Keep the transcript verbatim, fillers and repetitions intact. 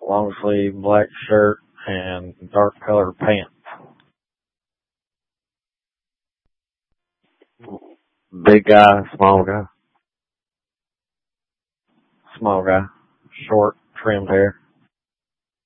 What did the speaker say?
long sleeve black shirt, and dark colored pants. Big guy, small guy. Small guy. Short, trimmed hair.